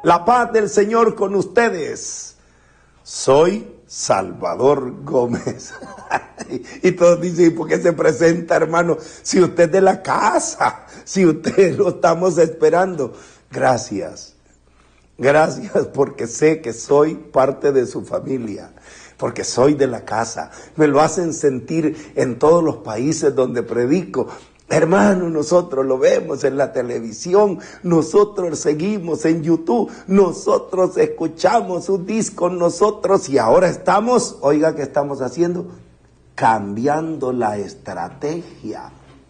La paz del Señor con ustedes. Soy Salvador Gómez. Y todos dicen, ¿por qué se presenta, hermano? Si usted es de la casa, si usted lo estamos esperando. Gracias. Gracias porque sé que soy parte de su familia, porque soy de la casa. Me lo hacen sentir en todos los países donde predico. Hermano, nosotros lo vemos en la televisión, nosotros seguimos en YouTube, nosotros escuchamos un disco, nosotros, y ahora estamos, oiga, ¿qué estamos haciendo? Cambiando la estrategia.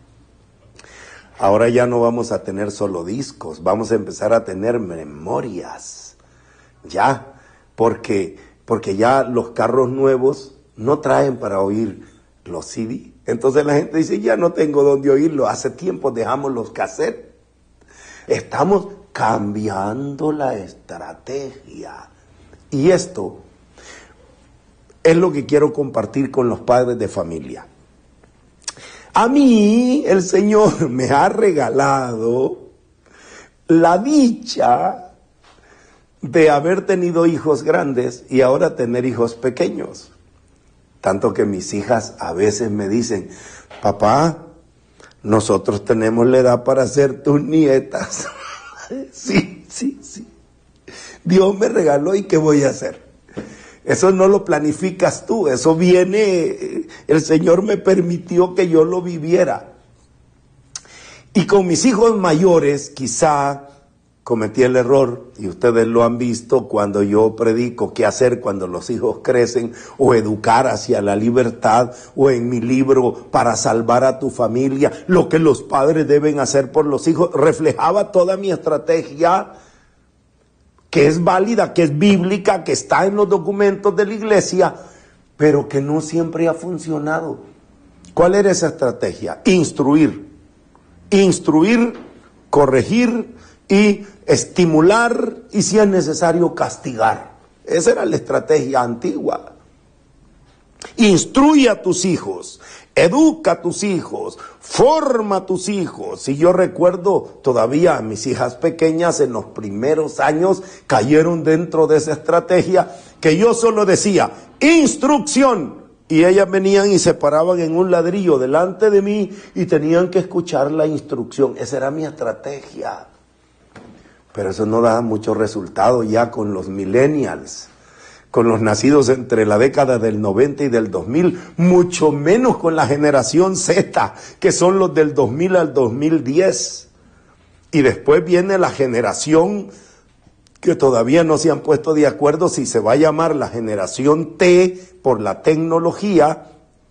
Ahora ya no vamos a tener solo discos, vamos a empezar a tener memorias. Ya, porque ya los carros nuevos no traen para oír los CD. Entonces la gente dice, ya no tengo dónde oírlo. Hace tiempo dejamos los cassettes. Estamos cambiando la estrategia. Y esto es lo que quiero compartir con los padres de familia. A mí el Señor me ha regalado la dicha de haber tenido hijos grandes y ahora tener hijos pequeños. Tanto que mis hijas a veces me dicen, papá, nosotros tenemos la edad para ser tus nietas. Sí. Dios me regaló, ¿y qué voy a hacer? Eso no lo planificas tú, eso viene, el Señor me permitió que yo lo viviera. Y con mis hijos mayores, quizá cometí el error, y ustedes lo han visto cuando yo predico qué hacer cuando los hijos crecen, o educar hacia la libertad, o en mi libro Para salvar a tu familia, lo que los padres deben hacer por los hijos, reflejaba toda mi estrategia, que es válida, que es bíblica, que está en los documentos de la iglesia, pero que no siempre ha funcionado. ¿Cuál era esa estrategia? Instruir, corregir y estimular, y si es necesario castigar. Esa era la estrategia antigua. Instruye a tus hijos, educa a tus hijos, forma a tus hijos. Y yo recuerdo todavía a mis hijas pequeñas en los primeros años cayeron dentro de esa estrategia, que yo solo decía instrucción, y ellas venían y se paraban en un ladrillo delante de mí y tenían que escuchar la instrucción. Esa era mi estrategia. Pero eso no da mucho resultado ya con los millennials, con los nacidos entre la década del 90 y del 2000, mucho menos con la generación Z, que son los del 2000 al 2010. Y después viene la generación que todavía no se han puesto de acuerdo si se va a llamar la generación T por la tecnología,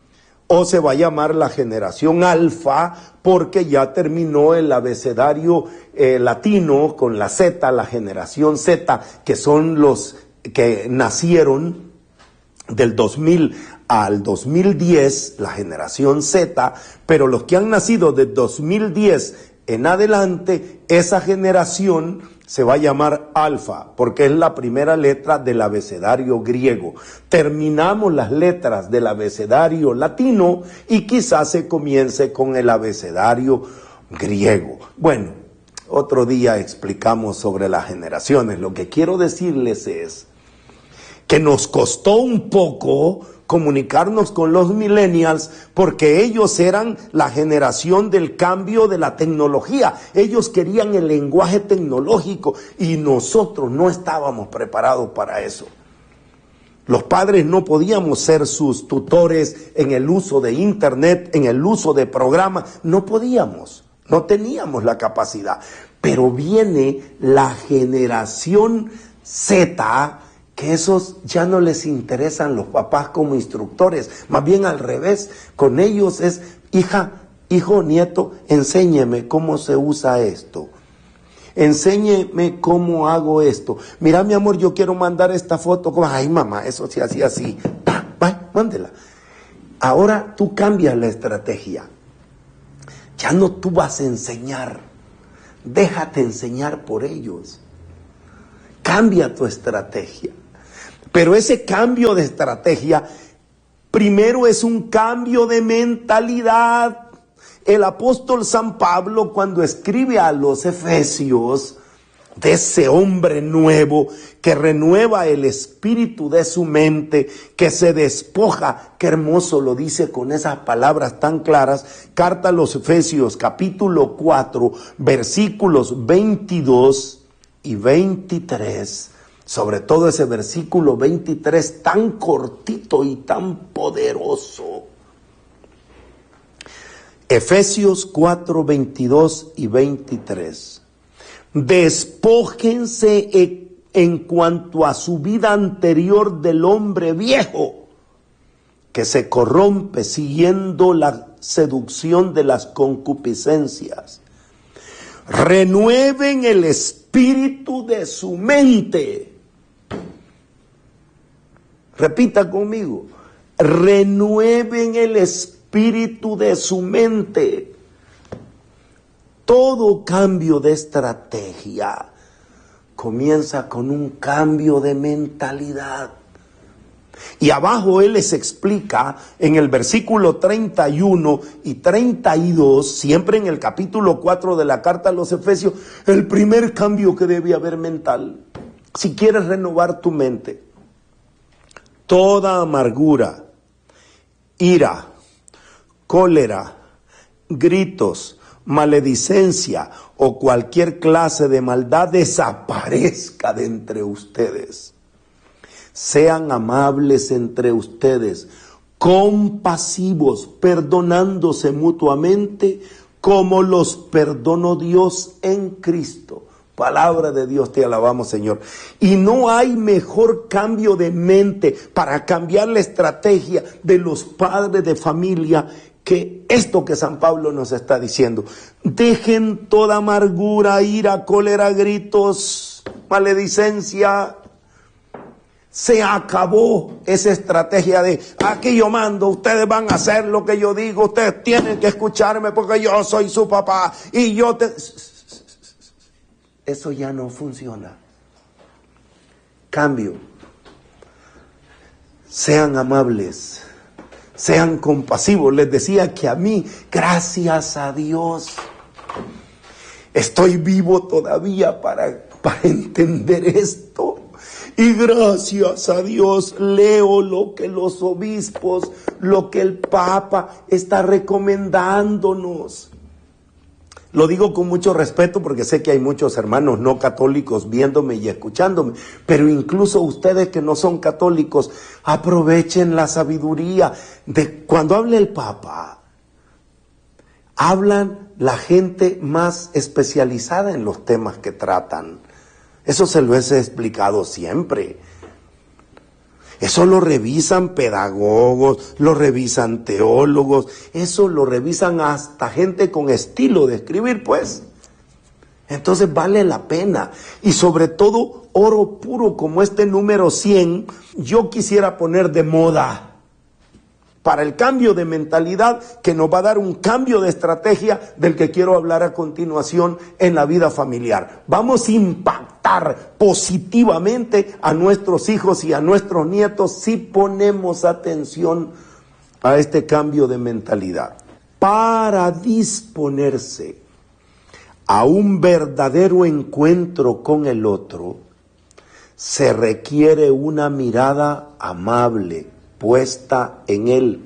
o se va a llamar la generación alfa porque ya terminó el abecedario latino con la Z, la generación Z, que son los que nacieron del 2000 al 2010, la generación Z, pero los que han nacido de 2010 en adelante, esa generación se va a llamar alfa, porque es la primera letra del abecedario griego. Terminamos las letras del abecedario latino y quizás se comience con el abecedario griego. Bueno, otro día explicamos sobre las generaciones. Lo que quiero decirles es que nos costó un poco comunicarnos con los millennials porque ellos eran la generación del cambio de la tecnología. Ellos querían el lenguaje tecnológico y nosotros no estábamos preparados para eso. Los padres no podíamos ser sus tutores en el uso de internet, en el uso de programas. No podíamos, no teníamos la capacidad. Pero viene la generación Z, que esos ya no les interesan los papás como instructores, más bien al revés, con ellos es, hija, hijo, nieto, enséñeme cómo se usa esto, enséñeme cómo hago esto, mira mi amor, yo quiero mandar esta foto, ay mamá, eso se hacía así, mándela. Ahora tú cambias la estrategia, ya no tú vas a enseñar, déjate enseñar por ellos, cambia tu estrategia. Pero ese cambio de estrategia, primero es un cambio de mentalidad. El apóstol San Pablo, cuando escribe a los Efesios, de ese hombre nuevo que renueva el espíritu de su mente, que se despoja. Qué hermoso lo dice con esas palabras tan claras. Carta a los Efesios, capítulo 4, versículos 22 y 23. Sobre todo ese versículo 23 tan cortito y tan poderoso. Efesios 4, 22 y 23. Despójense en cuanto a su vida anterior del hombre viejo, que se corrompe siguiendo la seducción de las concupiscencias. Renueven el espíritu de su mente. Repita conmigo. Renueven el espíritu de su mente. Todo cambio de estrategia comienza con un cambio de mentalidad. Y abajo él les explica en el versículo 31 y 32, siempre en el capítulo 4 de la carta a los Efesios, el primer cambio que debe haber mental. Si quieres renovar tu mente, toda amargura, ira, cólera, gritos, maledicencia o cualquier clase de maldad desaparezca de entre ustedes. Sean amables entre ustedes, compasivos, perdonándose mutuamente, como los perdonó Dios en Cristo. Palabra de Dios, te alabamos, Señor. Y no hay mejor cambio de mente para cambiar la estrategia de los padres de familia que esto que San Pablo nos está diciendo. Dejen toda amargura, ira, cólera, gritos, maledicencia. Se acabó esa estrategia de aquí yo mando, ustedes van a hacer lo que yo digo, ustedes tienen que escucharme porque yo soy su papá y yo te... Eso ya no funciona. Cambio. Sean amables. Sean compasivos. Les decía que a mí, gracias a Dios, estoy vivo todavía para entender esto. Y gracias a Dios leo lo que los obispos, lo que el Papa está recomendándonos. Lo digo con mucho respeto porque sé que hay muchos hermanos no católicos viéndome y escuchándome, pero incluso ustedes que no son católicos, aprovechen la sabiduría de cuando hable el Papa. Hablan la gente más especializada en los temas que tratan. Eso se lo he explicado siempre. Eso lo revisan pedagogos, lo revisan teólogos, eso lo revisan hasta gente con estilo de escribir, pues. Entonces vale la pena. Y sobre todo, oro puro como este número 100, yo quisiera poner de moda para el cambio de mentalidad que nos va a dar un cambio de estrategia del que quiero hablar a continuación en la vida familiar. Vamos a impactar positivamente a nuestros hijos y a nuestros nietos si ponemos atención a este cambio de mentalidad. Para disponerse a un verdadero encuentro con el otro, se requiere una mirada amable puesta en él.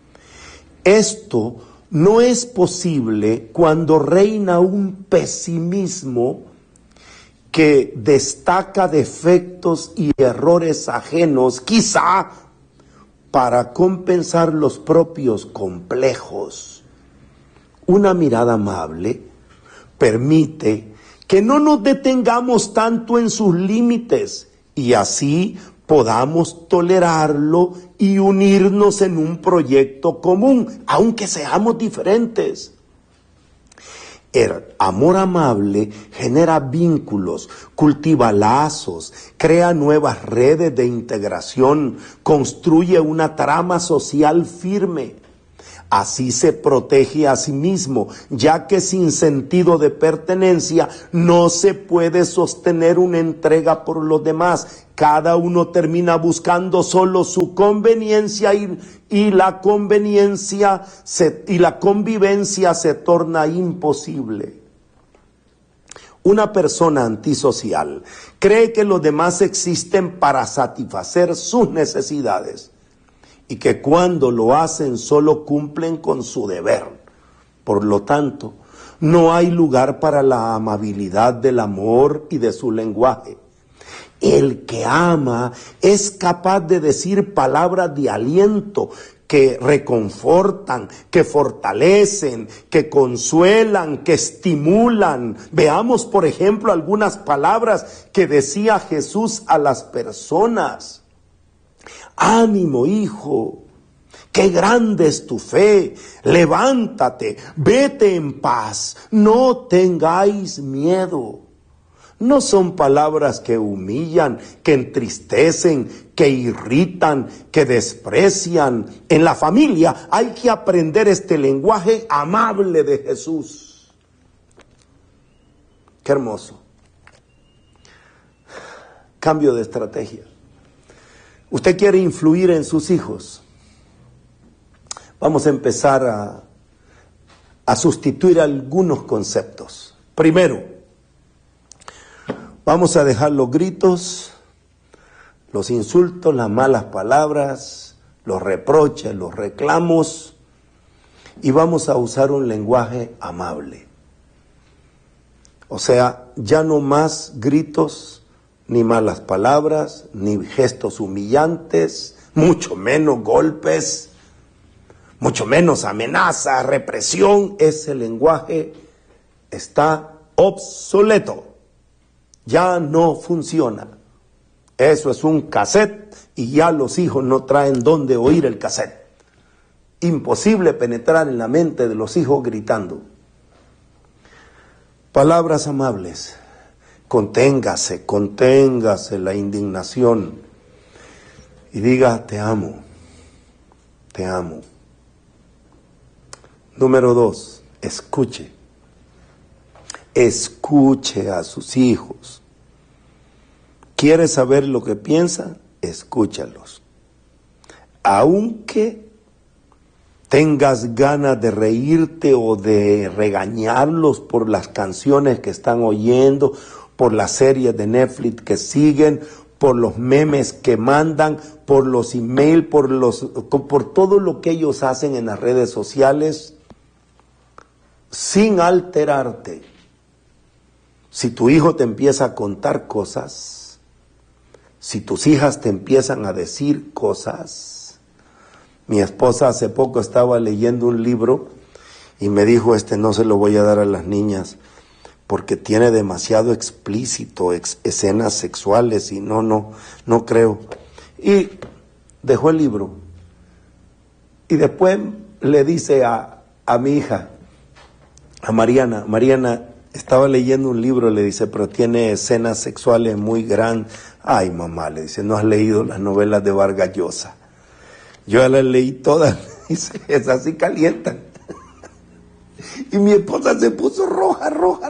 Esto no es posible cuando reina un pesimismo que destaca defectos y errores ajenos, quizá para compensar los propios complejos. Una mirada amable permite que no nos detengamos tanto en sus límites y así podamos tolerarlo y unirnos en un proyecto común, aunque seamos diferentes. El amor amable genera vínculos, cultiva lazos, crea nuevas redes de integración, construye una trama social firme. Así se protege a sí mismo, ya que sin sentido de pertenencia no se puede sostener una entrega por los demás. Cada uno termina buscando solo su conveniencia y la convivencia se torna imposible. Una persona antisocial cree que los demás existen para satisfacer sus necesidades y que cuando lo hacen solo cumplen con su deber. Por lo tanto, no hay lugar para la amabilidad del amor y de su lenguaje. El que ama es capaz de decir palabras de aliento que reconfortan, que fortalecen, que consuelan, que estimulan. Veamos, por ejemplo, algunas palabras que decía Jesús a las personas. Ánimo, hijo, qué grande es tu fe, levántate, vete en paz, no tengáis miedo. No son palabras que humillan, que entristecen, que irritan, que desprecian. En la familia hay que aprender este lenguaje amable de Jesús. Qué hermoso. Cambio de estrategia. Usted quiere influir en sus hijos. Vamos a empezar a sustituir algunos conceptos. Primero, vamos a dejar los gritos, los insultos, las malas palabras, los reproches, los reclamos, y vamos a usar un lenguaje amable. O sea, ya no más gritos, ni malas palabras, ni gestos humillantes, mucho menos golpes, mucho menos amenazas, represión. Ese lenguaje está obsoleto. Ya no funciona. Eso es un cassette y ya los hijos no traen dónde oír el cassette. Imposible penetrar en la mente de los hijos gritando. Palabras amables. Conténgase la indignación y diga te amo, te amo. Número 2, escuche. Escuche a sus hijos. ¿Quieres saber lo que piensan? Escúchalos. Aunque tengas ganas de reírte o de regañarlos por las canciones que están oyendo, por las series de Netflix que siguen, por los memes que mandan, por los emails, por todo lo que ellos hacen en las redes sociales, sin alterarte. Si tu hijo te empieza a contar cosas, si tus hijas te empiezan a decir cosas. Mi esposa hace poco estaba leyendo un libro y me dijo, no se lo voy a dar a las niñas porque tiene demasiado explícito, escenas sexuales y no creo. Y dejó el libro. Y después le dice a mi hija, a Mariana, estaba leyendo un libro, le dice, pero tiene escenas sexuales muy grandes. Ay, mamá, le dice, ¿no has leído las novelas de Vargas Llosa? Yo ya las leí todas, dice, esas sí calientan. Y mi esposa se puso roja.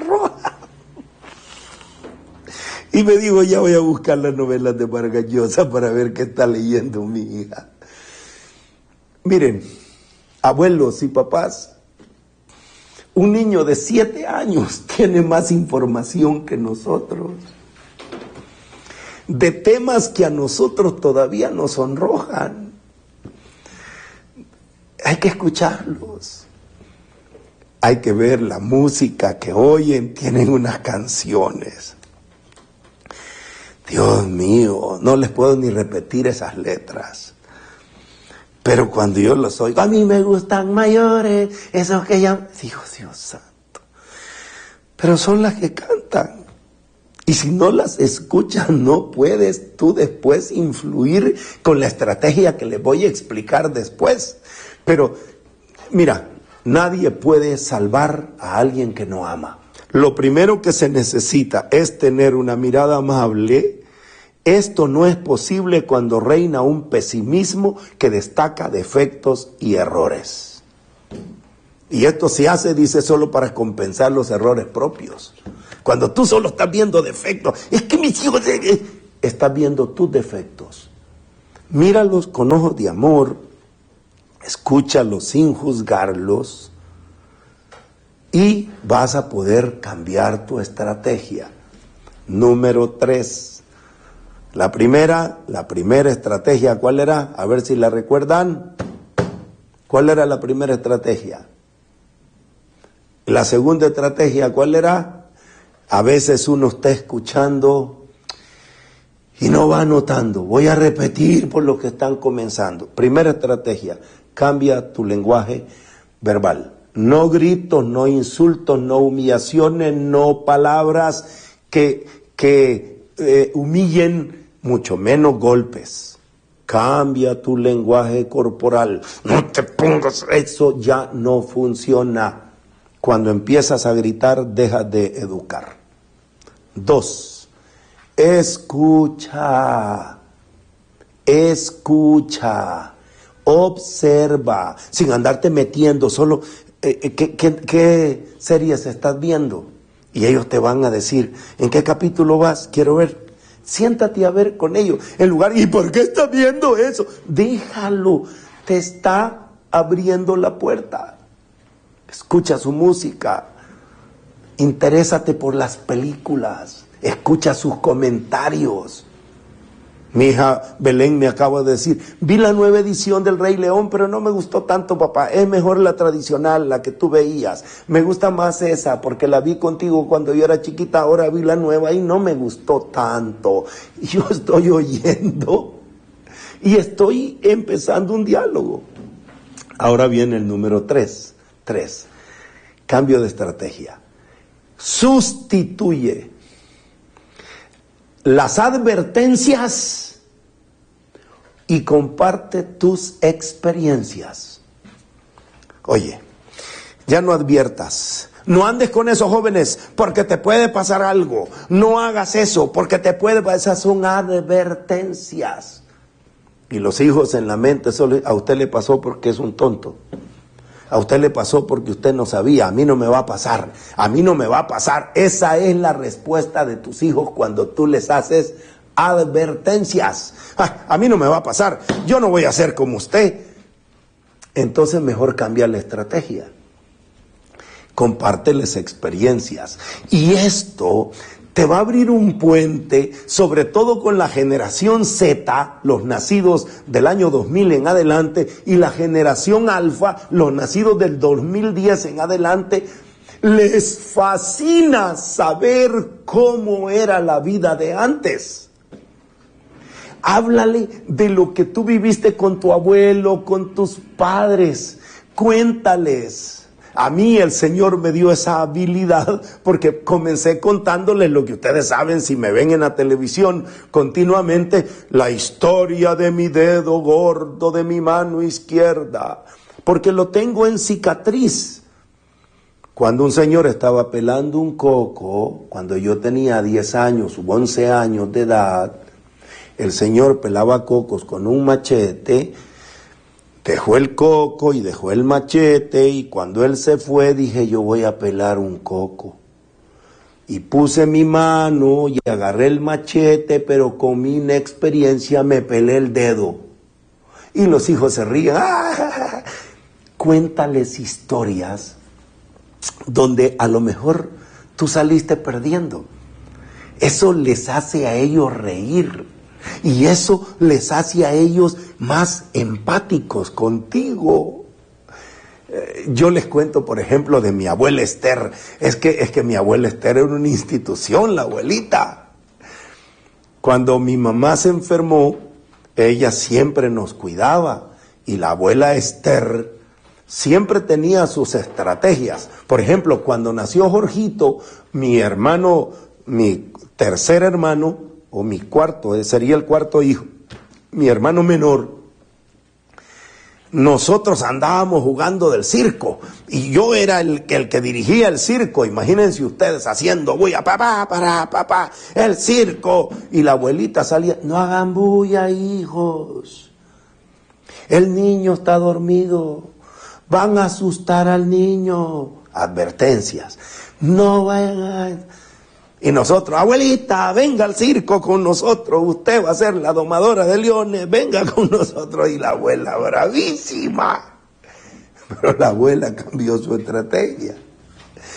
Y me dijo, ya voy a buscar las novelas de Vargas Llosa para ver qué está leyendo mi hija. Miren, abuelos y papás, un niño de 7 años tiene más información que nosotros, de temas que a nosotros todavía nos sonrojan. Hay que escucharlos. Hay que ver la música que oyen, tienen unas canciones. Dios mío, no les puedo ni repetir esas letras. Pero cuando yo los oigo, a mí me gustan mayores, esos que llaman, digo, Dios santo. Pero son las que cantan. Y si no las escuchas, no puedes tú después influir con la estrategia que les voy a explicar después. Pero, mira, nadie puede salvar a alguien que no ama. Lo primero que se necesita es tener una mirada amable. Esto no es posible cuando reina un pesimismo que destaca defectos y errores. Y esto se hace, dice, solo para compensar los errores propios. Cuando tú solo estás viendo defectos, es que mis hijos, estás viendo tus defectos. Míralos con ojos de amor, escúchalos sin juzgarlos y vas a poder cambiar tu estrategia. Número 3. La primera estrategia, ¿cuál era? A ver si la recuerdan. ¿Cuál era la primera estrategia? La segunda estrategia, ¿cuál era? A veces uno está escuchando y no va anotando. Voy a repetir por lo que están comenzando. Primera estrategia, cambia tu lenguaje verbal. No gritos, no insultos, no humillaciones, no palabras que humillen, mucho menos golpes. Cambia tu lenguaje corporal. No te pongas, eso ya no funciona. Cuando empiezas a gritar, dejas de educar. 2. Escucha, observa, sin andarte metiendo, solo, ¿qué series estás viendo? Y ellos te van a decir, ¿en qué capítulo vas? Quiero ver. Siéntate a ver con ellos, en lugar, ¿y por qué estás viendo eso? Déjalo, te está abriendo la puerta. Escucha su música, interésate por las películas, escucha sus comentarios. Mi hija Belén me acaba de decir, vi la nueva edición del Rey León, pero no me gustó tanto, papá. Es mejor la tradicional, la que tú veías. Me gusta más esa, porque la vi contigo cuando yo era chiquita, ahora vi la nueva y no me gustó tanto. Y yo estoy oyendo y estoy empezando un diálogo. Ahora viene el número 3. Cambio de estrategia. Sustituye las advertencias y comparte tus experiencias. Oye, ya no adviertas. No andes con esos jóvenes porque te puede pasar algo. No hagas eso porque te puede pasar. Esas son advertencias. Y los hijos en la mente, eso a usted le pasó porque es un tonto. A usted le pasó porque usted no sabía. A mí no me va a pasar. A mí no me va a pasar. Esa es la respuesta de tus hijos cuando tú les haces advertencias. A mí no me va a pasar. Yo no voy a ser como usted. Entonces mejor cambia la estrategia. Compárteles experiencias. Y esto te va a abrir un puente, sobre todo con la generación Z, los nacidos del año 2000 en adelante, y la generación Alfa, los nacidos del 2010 en adelante. Les fascina saber cómo era la vida de antes. Háblale de lo que tú viviste con tu abuelo, con tus padres. Cuéntales. A mí el Señor me dio esa habilidad porque comencé contándoles lo que ustedes saben si me ven en la televisión continuamente, la historia de mi dedo gordo de mi mano izquierda, porque lo tengo en cicatriz. Cuando un señor estaba pelando un coco, cuando yo tenía 10 años u 11 años de edad, el señor pelaba cocos con un machete. Dejó el coco y dejó el machete, y cuando él se fue dije, yo voy a pelar un coco. Y puse mi mano y agarré el machete, pero con mi inexperiencia me pelé el dedo. Y los hijos se ríen. ¡Ah! Cuéntales historias donde a lo mejor tú saliste perdiendo. Eso les hace a ellos reír. Y eso les hace a ellos más empáticos contigo. Yo les cuento, por ejemplo, de mi abuela Esther. Es que mi abuela Esther era una institución, la abuelita. Cuando mi mamá se enfermó, ella siempre nos cuidaba. Y la abuela Esther siempre tenía sus estrategias. Por ejemplo, cuando nació Jorgito, mi hermano, mi tercer hermano, o mi cuarto, sería el cuarto hijo, mi hermano menor, nosotros andábamos jugando del circo, y yo era el que dirigía el circo. Imagínense ustedes haciendo bulla, papá, el circo, y la abuelita salía, no hagan bulla, hijos, el niño está dormido, van a asustar al niño. Advertencias, no vayan a... Y nosotros, abuelita, venga al circo con nosotros, usted va a ser la domadora de leones, venga con nosotros. Y la abuela bravísima. Pero la abuela cambió su estrategia.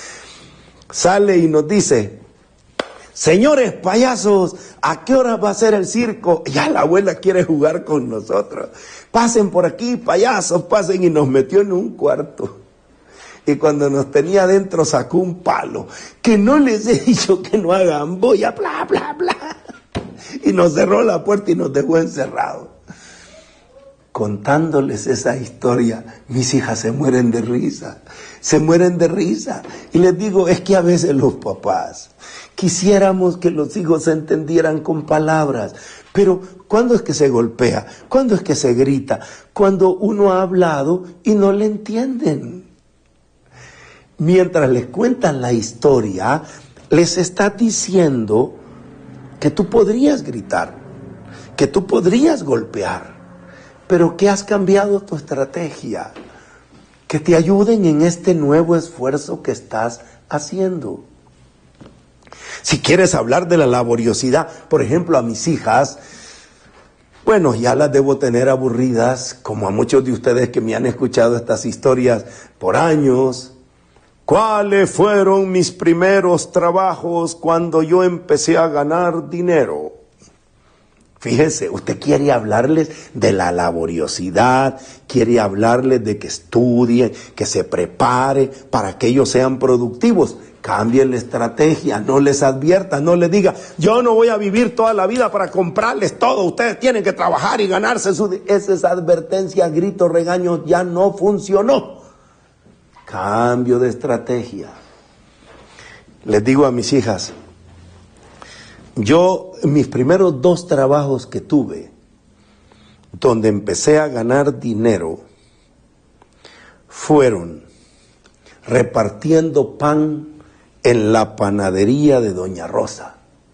sale y nos dice: señores payasos, ¿a qué hora va a ser el circo? Ya la abuela quiere jugar con nosotros. Pasen por aquí, payasos, pasen. Y nos metió en un cuarto. Y cuando nos tenía adentro sacó un palo. Que no les he dicho que no hagan boya, bla, bla, bla. Y nos cerró la puerta y nos dejó encerrados. Contándoles esa historia, mis hijas se mueren de risa. Se mueren de risa. Y les digo, es que a veces los papás quisiéramos que los hijos se entendieran con palabras. Pero ¿cuándo es que se golpea? ¿Cuándo es que se grita? Cuando uno ha hablado y no le entienden. Mientras les cuentan la historia, les está diciendo que tú podrías gritar, que tú podrías golpear, pero que has cambiado tu estrategia, que te ayuden en este nuevo esfuerzo que estás haciendo. Si quieres hablar de la laboriosidad, por ejemplo, a mis hijas, bueno, ya las debo tener aburridas, como a muchos de ustedes que me han escuchado estas historias por años. ¿Cuáles fueron mis primeros trabajos cuando yo empecé a ganar dinero? Fíjense, usted quiere hablarles de la laboriosidad, quiere hablarles de que estudien, que se preparen para que ellos sean productivos. Cambien la estrategia, no les advierta, no les diga: yo no voy a vivir toda la vida para comprarles todo, ustedes tienen que trabajar y ganarse su... Esa advertencia, gritos, regaños, ya no funcionó. Cambio de estrategia. Les digo a mis hijas, yo, mis primeros 2 trabajos que tuve, donde empecé a ganar dinero, fueron repartiendo pan en la panadería de Doña Rosa.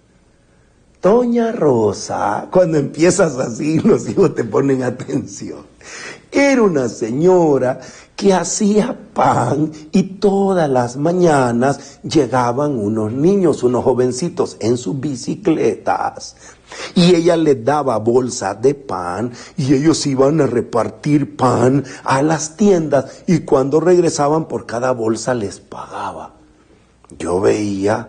Doña Rosa, cuando empiezas así, los hijos te ponen atención. Era una señora que hacía pan y todas las mañanas llegaban unos niños, unos jovencitos en sus bicicletas. Y ella les daba bolsas de pan y ellos iban a repartir pan a las tiendas. Y cuando regresaban por cada bolsa les pagaba. Yo veía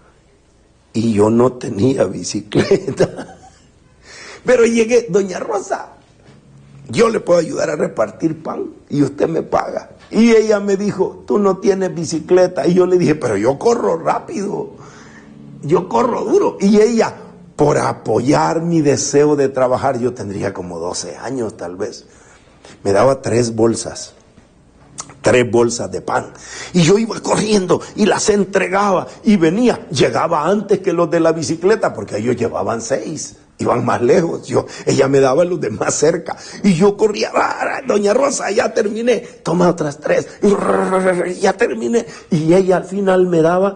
y yo no tenía bicicleta. Pero llegué: doña Rosa, yo le puedo ayudar a repartir pan y usted me paga. Y ella me dijo: tú no tienes bicicleta. Y yo le dije: pero yo corro rápido, yo corro duro. Y ella, por apoyar mi deseo de trabajar, yo tendría como 12 años tal vez, me daba 3 bolsas de pan. Y yo iba corriendo y las entregaba y venía, llegaba antes que los de la bicicleta, porque ellos llevaban 6. Iban más lejos, ella me daba los de más cerca, y yo corría: doña Rosa, ya terminé, toma otras 3, ya terminé, y ella al final me daba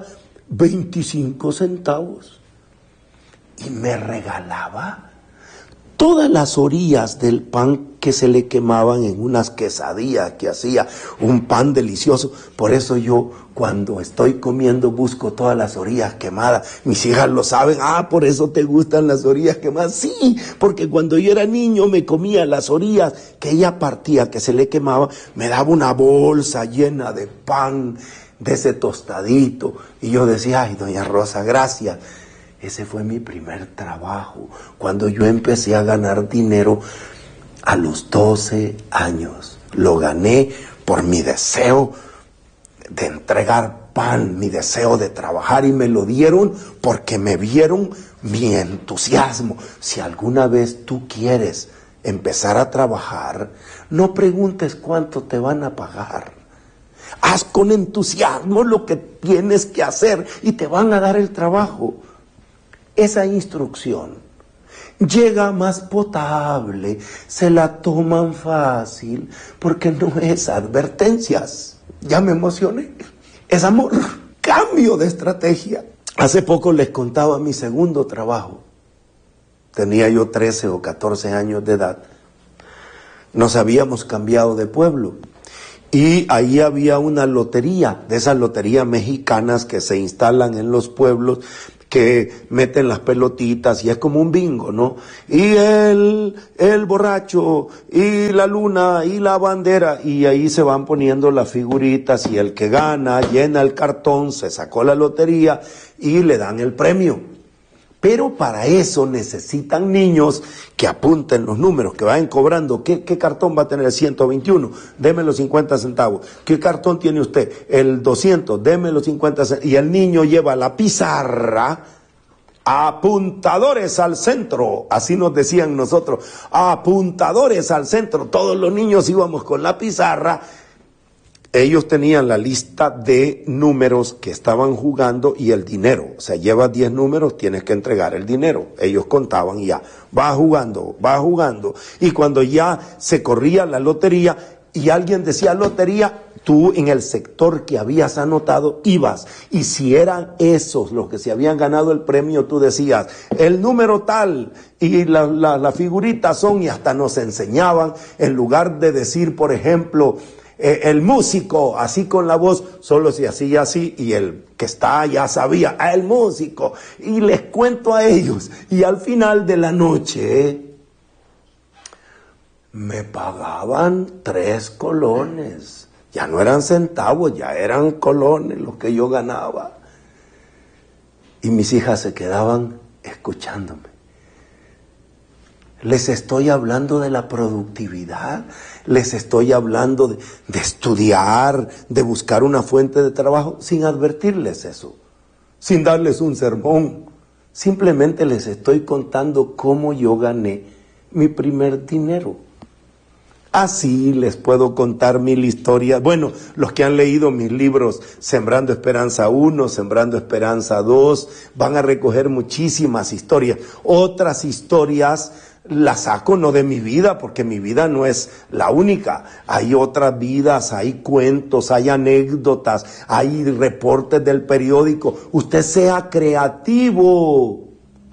25 centavos, y me regalaba todas las orillas del pan que se le quemaban en unas quesadillas que hacía, un pan delicioso. Por eso yo, cuando estoy comiendo, busco todas las orillas quemadas. Mis hijas lo saben: por eso te gustan las orillas quemadas. Sí, porque cuando yo era niño me comía las orillas que ella partía, que se le quemaba, me daba una bolsa llena de pan, de ese tostadito, y yo decía: ay, doña Rosa, gracias. Ese fue mi primer trabajo, cuando yo empecé a ganar dinero a los 12 años. Lo gané por mi deseo de entregar pan, mi deseo de trabajar, y me lo dieron porque me vieron mi entusiasmo. Si alguna vez tú quieres empezar a trabajar, no preguntes cuánto te van a pagar. Haz con entusiasmo lo que tienes que hacer y te van a dar el trabajo. Esa instrucción llega más potable, se la toman fácil, porque no es advertencias. Ya me emocioné. Es amor. Cambio de estrategia. Hace poco les contaba mi segundo trabajo. Tenía yo 13 o 14 años de edad. Nos habíamos cambiado de pueblo. Y ahí había una lotería, de esas loterías mexicanas que se instalan en los pueblos, que meten las pelotitas y es como un bingo, ¿no? Y el borracho, y la luna, y la bandera, y ahí se van poniendo las figuritas y el que gana llena el cartón, se sacó la lotería y le dan el premio. Pero para eso necesitan niños que apunten los números, que vayan cobrando. ¿Qué cartón va a tener el 121? Deme los 50 centavos. ¿Qué cartón tiene usted? El 200, deme los 50 centavos. Y el niño lleva la pizarra, apuntadores al centro. Así nos decían nosotros, apuntadores al centro. Todos los niños íbamos con la pizarra. Ellos tenían la lista de números que estaban jugando y el dinero. O sea, llevas 10 números, tienes que entregar el dinero. Ellos contaban y ya, va jugando. Y cuando ya se corría la lotería y alguien decía lotería, tú en el sector que habías anotado ibas. Y si eran esos los que se habían ganado el premio, tú decías, el número tal, y las figuritas son, y hasta nos enseñaban, en lugar de decir, por ejemplo, el músico, así con la voz, solo se hacía así, y el que está ya sabía, el músico, y les cuento a ellos, y al final de la noche, me pagaban 3 colones, ya no eran centavos, ya eran colones los que yo ganaba, y mis hijas se quedaban escuchándome. Les estoy hablando de la productividad, les estoy hablando de estudiar, de buscar una fuente de trabajo, sin advertirles eso, sin darles un sermón. Simplemente les estoy contando cómo yo gané mi primer dinero. Así les puedo contar 1000 historias. Bueno, los que han leído mis libros, Sembrando Esperanza 1, Sembrando Esperanza 2, van a recoger muchísimas historias. Otras historias las saco no de mi vida, porque mi vida no es la única. Hay otras vidas, hay cuentos, hay anécdotas, hay reportes del periódico. Usted sea creativo.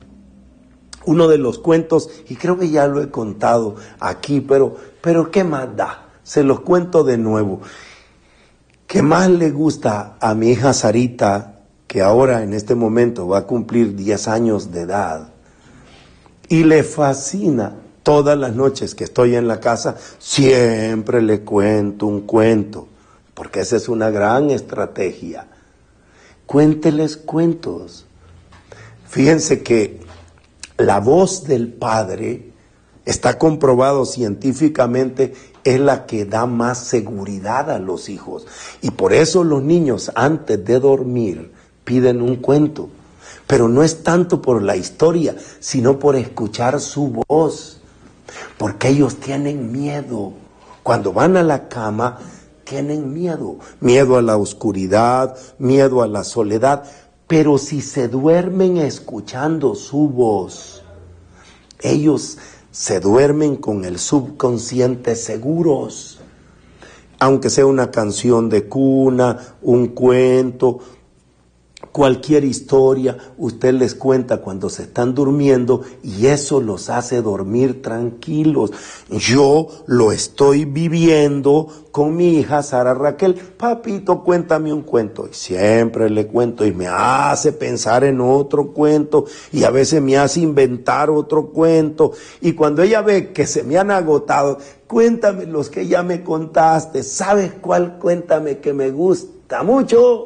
Uno de los cuentos, y creo que ya lo he contado aquí, pero ¿qué más da? Se los cuento de nuevo. ¿Qué más le gusta a mi hija Sarita, que ahora en este momento va a cumplir 10 años de edad? Y le fascina, todas las noches que estoy en la casa, siempre le cuento un cuento, porque esa es una gran estrategia. Cuénteles cuentos. Fíjense que la voz del padre, está comprobado científicamente, es la que da más seguridad a los hijos. Y por eso los niños antes de dormir piden un cuento. Pero no es tanto por la historia, sino por escuchar su voz. Porque ellos tienen miedo. Cuando van a la cama, tienen miedo. Miedo a la oscuridad, miedo a la soledad. Pero si se duermen escuchando su voz, ellos se duermen con el subconsciente seguros. Aunque sea una canción de cuna, un cuento, cualquier historia, usted les cuenta cuando se están durmiendo y eso los hace dormir tranquilos. Yo lo estoy viviendo con mi hija Sara Raquel. Papito, cuéntame un cuento. Y siempre le cuento y me hace pensar en otro cuento y a veces me hace inventar otro cuento. Y cuando ella ve que se me han agotado, cuéntame los que ya me contaste. ¿Sabes cuál? Cuéntame que me gusta mucho.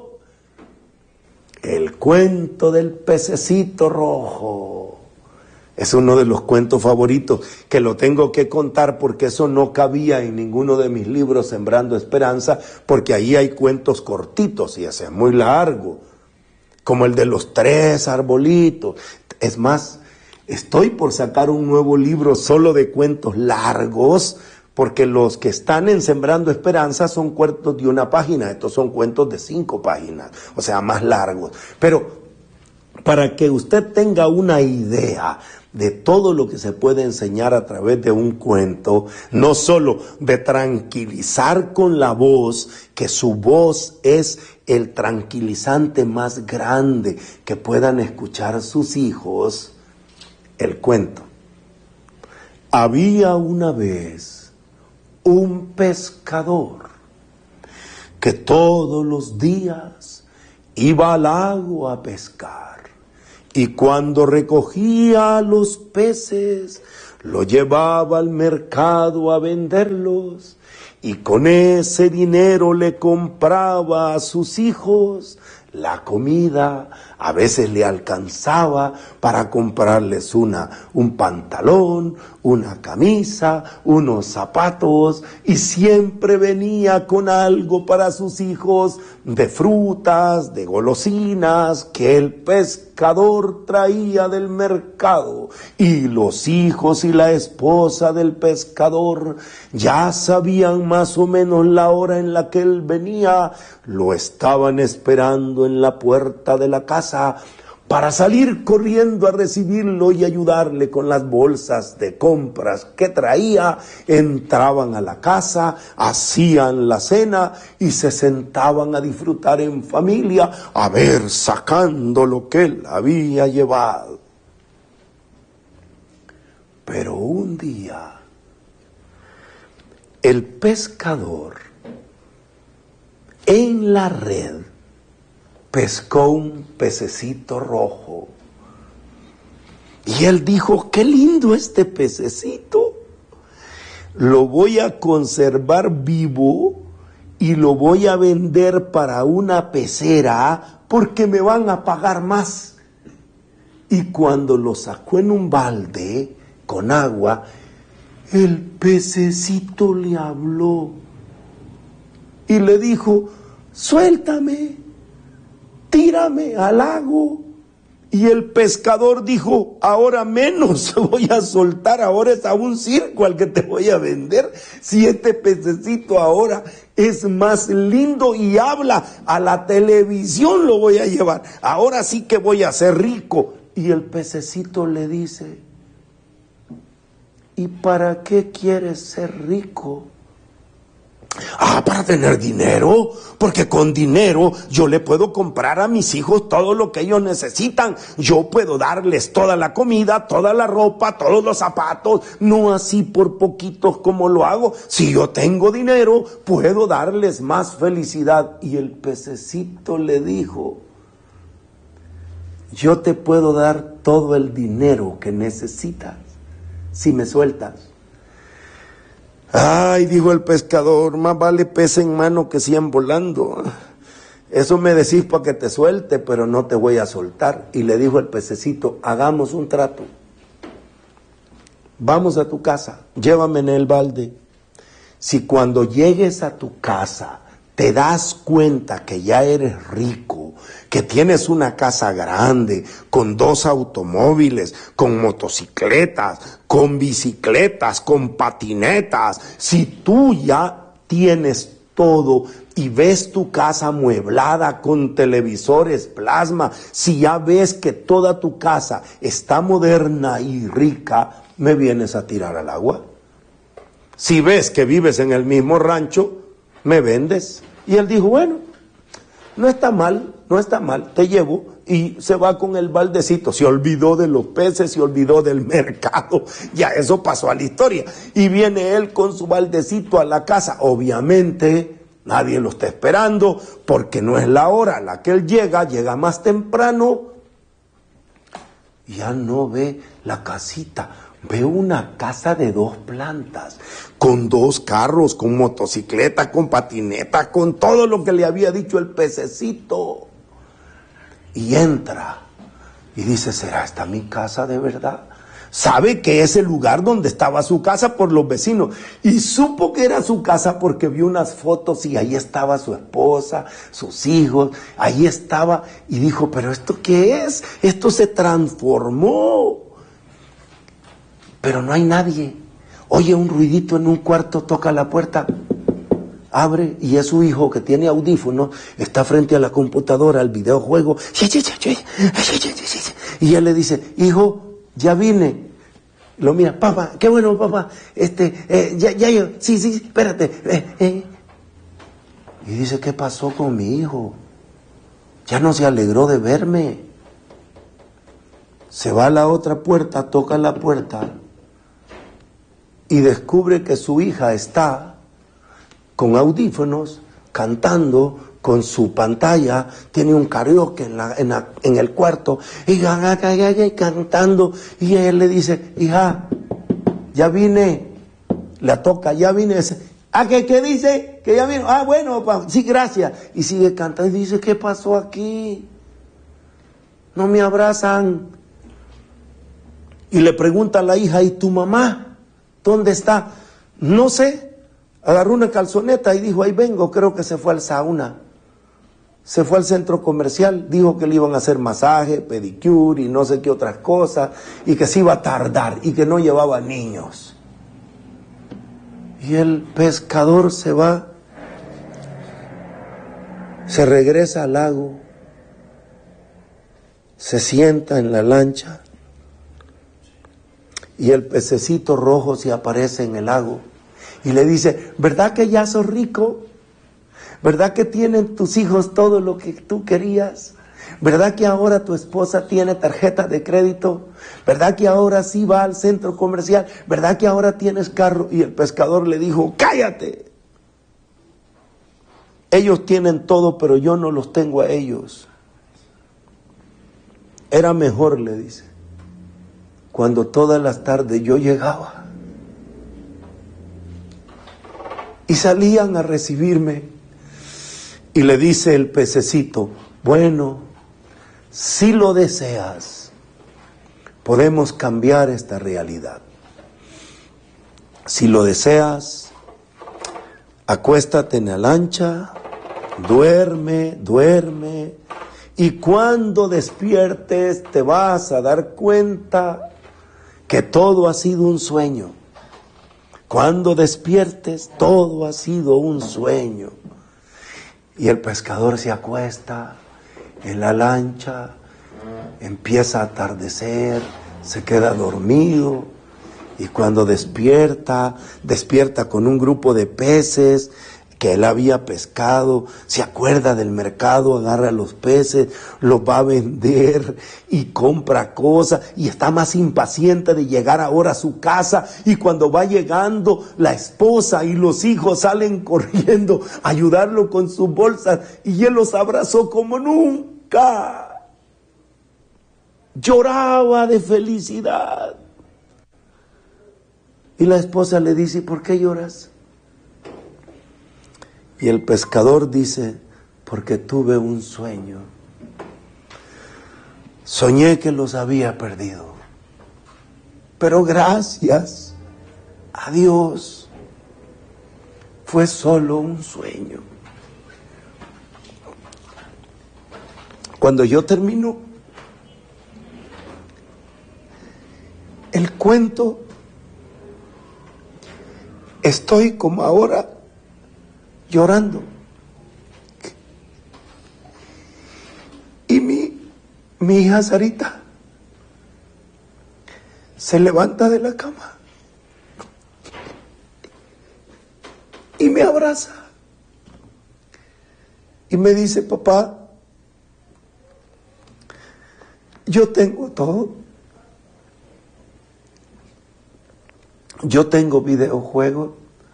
El cuento del pececito rojo. Es uno de los cuentos favoritos que lo tengo que contar porque eso no cabía en ninguno de mis libros Sembrando Esperanza, porque ahí hay cuentos cortitos y ese es muy largo, como el de los 3 arbolitos. Es más, estoy por sacar un nuevo libro solo de cuentos largos, porque los que están en Sembrando Esperanza son cuentos de 1 página, estos son cuentos de 5 páginas, o sea, más largos. Pero para que usted tenga una idea de todo lo que se puede enseñar a través de un cuento, no solo de tranquilizar con la voz, que su voz es el tranquilizante más grande que puedan escuchar sus hijos, el cuento. Había una vez un pescador que todos los días iba al lago a pescar Y cuando recogía los peces, lo llevaba al mercado a venderlos, y con ese dinero le compraba a sus hijos la comida. A veces le alcanzaba para comprarles un pantalón, una camisa, unos zapatos, y siempre venía con algo para sus hijos, de frutas, de golosinas, que el pescador traía del mercado. Y los hijos y la esposa del pescador ya sabían más o menos la hora en la que él venía. Lo estaban esperando en la puerta de la casa para salir corriendo a recibirlo y ayudarle con las bolsas de compras que traía. Entraban a la casa, hacían la cena y se sentaban a disfrutar en familia, a ver sacando lo que él había llevado. Pero un día, el pescador en la red pescó un pececito rojo. Y él dijo: qué lindo este pececito. Lo voy a conservar vivo y lo voy a vender para una pecera porque me van a pagar más. Y cuando lo sacó en un balde con agua, el pececito le habló y le dijo: suéltame, tírame al lago. Y el pescador dijo: ahora menos voy a soltar, ahora es a un circo al que te voy a vender. Si este pececito ahora es más lindo y habla, a la televisión lo voy a llevar, ahora sí que voy a ser rico. Y el pececito le dice: ¿y para qué quieres ser rico? Para tener dinero, porque con dinero yo le puedo comprar a mis hijos todo lo que ellos necesitan. Yo puedo darles toda la comida, toda la ropa, todos los zapatos, no así por poquitos como lo hago. Si yo tengo dinero, puedo darles más felicidad. Y el pececito le dijo: yo te puedo dar todo el dinero que necesitas si me sueltas. Ay, dijo el pescador, más vale pez en mano que 100 volando. Eso me decís para que te suelte, pero no te voy a soltar. Y le dijo el pececito: hagamos un trato. Vamos a tu casa, llévame en el balde. Si cuando llegues a tu casa te das cuenta que ya eres rico, que tienes una casa grande, con 2 automóviles, con motocicletas, con bicicletas, con patinetas, si tú ya tienes todo y ves tu casa amueblada con televisores plasma, si ya ves que toda tu casa está moderna y rica, ¿me vienes a tirar al agua? Si ves que vives en el mismo rancho, ¿me vendes? Y él dijo: bueno, no está mal, te llevo. Y se va con el baldecito. Se olvidó de los peces, se olvidó del mercado. Ya eso pasó a la historia. Y viene él con su baldecito a la casa. Obviamente nadie lo está esperando, porque no es la hora a la que él llega más temprano. Ya no ve la casita. Ve una casa de 2 plantas, con 2 carros, con motocicleta, con patineta, con todo lo que le había dicho el pececito. Y entra y dice: ¿será esta mi casa de verdad? Sabe que es el lugar donde estaba su casa por los vecinos. Y supo que era su casa porque vio unas fotos y ahí estaba su esposa, sus hijos, ahí estaba. Y dijo: ¿pero esto qué es? Esto se transformó. Pero no hay nadie. Oye un ruidito en un cuarto, toca la puerta, abre y es su hijo que tiene audífonos, está frente a la computadora, al videojuego. Y él le dice: hijo, ya vine. Lo mira: papá, qué bueno papá, ya, sí, espérate. Y dice: ¿qué pasó con mi hijo? Ya no se alegró de verme. Se va a la otra puerta, toca la puerta y descubre que su hija está con audífonos, cantando, con su pantalla, tiene un karaoke en el cuarto, y cantando, y él le dice, hija, ya vine, la toca, ya vine, ¿qué dice? Que ya vino, bueno, sí, gracias, y sigue cantando, y dice, ¿qué pasó aquí? No me abrazan. Y le pregunta a la hija, ¿y tu mamá? ¿Dónde está? No sé, agarró una calzoneta y dijo, ahí vengo, creo que se fue al sauna. Se fue al centro comercial, dijo que le iban a hacer masaje, pedicure y no sé qué otras cosas, y que se iba a tardar, y que no llevaba niños. Y el pescador se va, se regresa al lago, se sienta en la lancha, y el pececito rojo se aparece en el lago, y le dice, ¿verdad que ya sos rico? ¿Verdad que tienen tus hijos todo lo que tú querías? ¿Verdad que ahora tu esposa tiene tarjeta de crédito? ¿Verdad que ahora sí va al centro comercial? ¿Verdad que ahora tienes carro? Y el pescador le dijo, ¡cállate! Ellos tienen todo, pero yo no los tengo a ellos. Era mejor, le dice, cuando todas las tardes yo llegaba y salían a recibirme. Y le dice el pececito, bueno, si lo deseas, podemos cambiar esta realidad. Si lo deseas, acuéstate en la lancha, duerme, y cuando despiertes te vas a dar cuenta que todo ha sido un sueño. Cuando despiertes, todo ha sido un sueño. Y el pescador se acuesta en la lancha, empieza a atardecer, se queda dormido, y cuando despierta con un grupo de peces que él había pescado, se acuerda del mercado, agarra los peces, los va a vender y compra cosas, y está más impaciente de llegar ahora a su casa, y cuando va llegando la esposa y los hijos salen corriendo a ayudarlo con sus bolsas, y él los abrazó como nunca. Lloraba de felicidad. Y la esposa le dice, ¿por qué lloras? Y el pescador dice, porque tuve un sueño. Soñé que los había perdido. Pero gracias a Dios, fue solo un sueño. Cuando yo termino el cuento, estoy como ahora llorando. Y mi hija Sarita se levanta de la cama y me abraza y me dice, papá, yo tengo todo. Yo tengo videojuegos.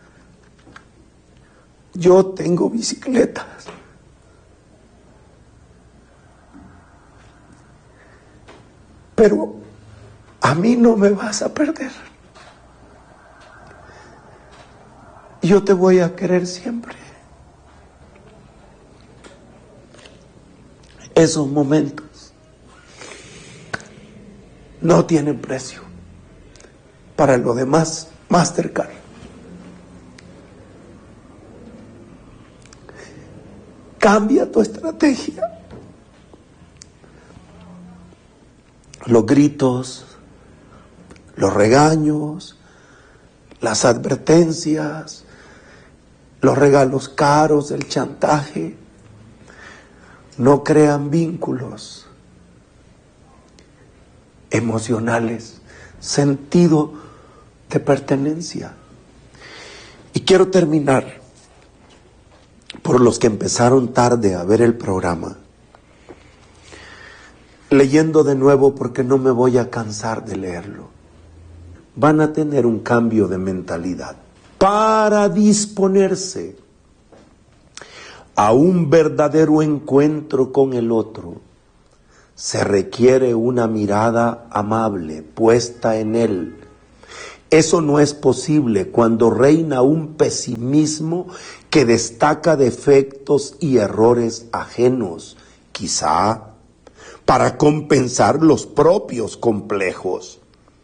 Yo tengo bicicletas. Pero a mí no me vas a perder. Yo te voy a querer siempre. Esos momentos no tienen precio. Para lo demás, Mastercard. Cambia tu estrategia. Los gritos, los regaños, las advertencias, los regalos caros, el chantaje, no crean vínculos emocionales, sentido de pertenencia. Y quiero terminar por los que empezaron tarde a ver el programa, leyendo de nuevo porque no me voy a cansar de leerlo. Van a tener un cambio de mentalidad para disponerse a un verdadero encuentro con el otro, se requiere una mirada amable puesta en él. Eso no es posible cuando reina un pesimismo que destaca defectos y errores ajenos, quizá para compensar los propios complejos.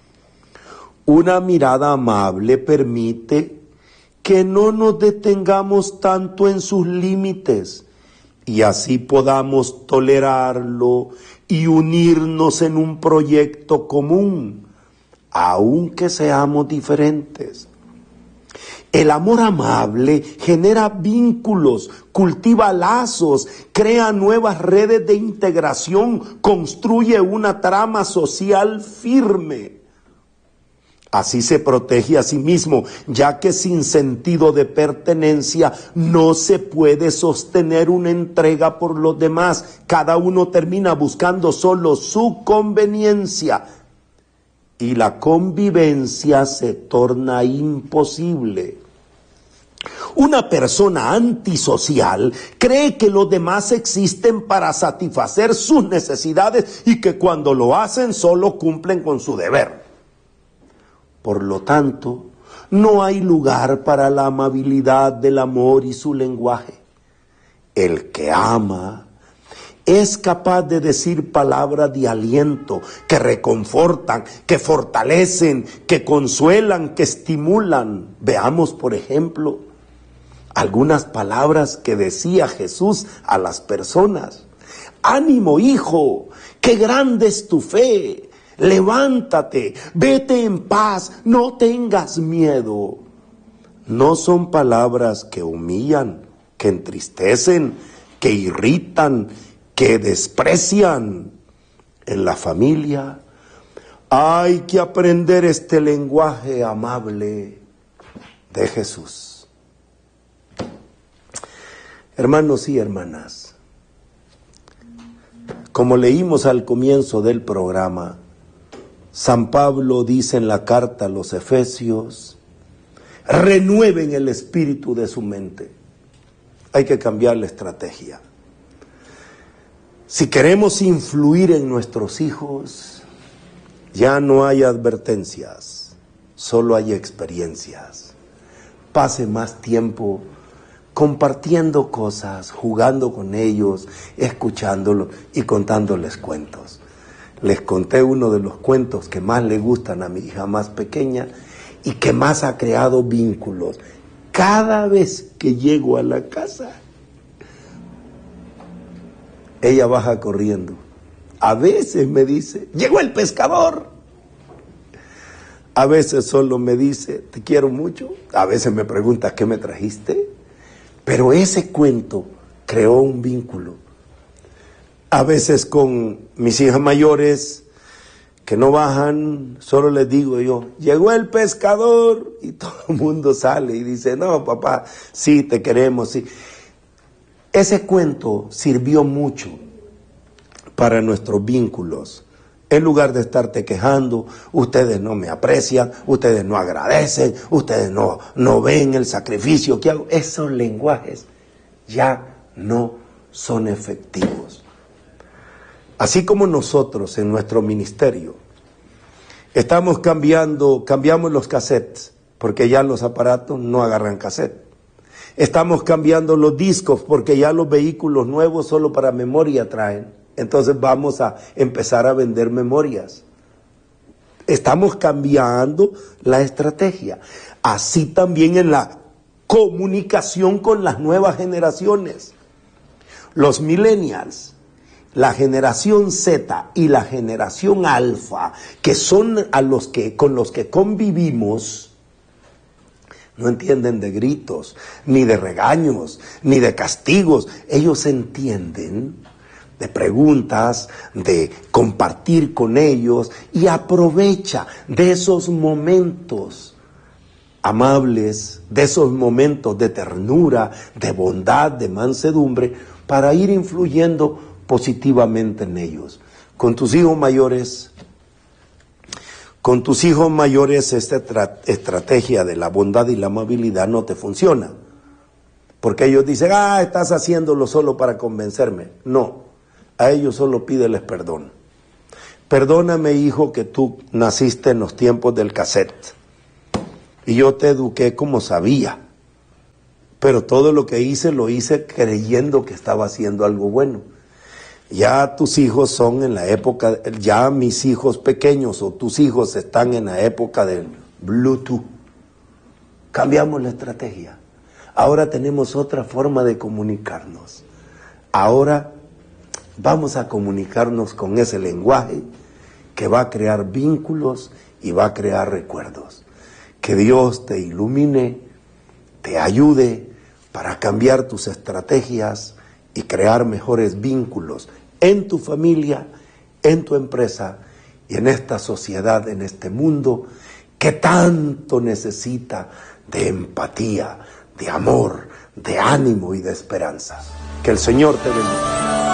Una mirada amable permite que no nos detengamos tanto en sus límites y así podamos tolerarlo y unirnos en un proyecto común, aunque seamos diferentes. El amor amable genera vínculos, cultiva lazos, crea nuevas redes de integración, construye una trama social firme. Así se protege a sí mismo, ya que sin sentido de pertenencia no se puede sostener una entrega por los demás. Cada uno termina buscando solo su conveniencia y la convivencia se torna imposible. Una persona antisocial cree que los demás existen para satisfacer sus necesidades y que cuando lo hacen solo cumplen con su deber. Por lo tanto, no hay lugar para la amabilidad del amor y su lenguaje. El que ama es capaz de decir palabras de aliento que reconfortan, que fortalecen, que consuelan, que estimulan. Veamos, por ejemplo, algunas palabras que decía Jesús a las personas. Ánimo, hijo, qué grande es tu fe. Levántate, vete en paz, no tengas miedo. No son palabras que humillan, que entristecen, que irritan, que desprecian. En la familia hay que aprender este lenguaje amable de Jesús. Hermanos y hermanas, como leímos al comienzo del programa, San Pablo dice en la carta a los Efesios, renueven el espíritu de su mente. Hay que cambiar la estrategia. Si queremos influir en nuestros hijos, ya no hay advertencias, solo hay experiencias. Pase más tiempo compartiendo cosas, jugando con ellos, escuchándolos y contándoles cuentos. Les conté uno de los cuentos que más le gustan a mi hija más pequeña y que más ha creado vínculos. Cada vez que llego a la casa, ella baja corriendo. A veces me dice, llegó el pescador. A veces solo me dice, te quiero mucho. A veces me pregunta, ¿qué me trajiste? Pero ese cuento creó un vínculo. A veces con mis hijas mayores que no bajan, solo les digo yo, llegó el pescador, y todo el mundo sale y dice, no papá, sí te queremos, sí. Ese cuento sirvió mucho para nuestros vínculos. En lugar de estarte quejando, ustedes no me aprecian, ustedes no agradecen, ustedes no ven el sacrificio que hago. Esos lenguajes ya no son efectivos. Así como nosotros en nuestro ministerio cambiamos los cassettes, porque ya los aparatos no agarran cassette. Estamos cambiando los discos, porque ya los vehículos nuevos solo para memoria traen. Entonces vamos a empezar a vender memorias. Estamos cambiando la estrategia. Así también en la comunicación con las nuevas generaciones. Los millennials, la generación Z y la generación Alfa, que son con los que convivimos, no entienden de gritos, ni de regaños, ni de castigos. Ellos entienden de preguntas, de compartir con ellos, y aprovecha de esos momentos amables, de esos momentos de ternura, de bondad, de mansedumbre, para ir influyendo positivamente en ellos. Con tus hijos mayores, esta estrategia de la bondad y la amabilidad no te funciona, Porque ellos dicen, estás haciéndolo solo para convencerme. No, a ellos solo pídeles perdón. Perdóname, hijo, que tú naciste en los tiempos del cassette. Y yo te eduqué como sabía. Pero todo lo que hice, lo hice creyendo que estaba haciendo algo bueno. Ya tus hijos son en la época, ya mis hijos pequeños o tus hijos están en la época del Bluetooth. Cambiamos la estrategia. Ahora tenemos otra forma de comunicarnos. Ahora vamos a comunicarnos con ese lenguaje que va a crear vínculos y va a crear recuerdos. Que Dios te ilumine, te ayude para cambiar tus estrategias y crear mejores vínculos en tu familia, en tu empresa y en esta sociedad, en este mundo que tanto necesita de empatía, de amor, de ánimo y de esperanza. Que el Señor te bendiga.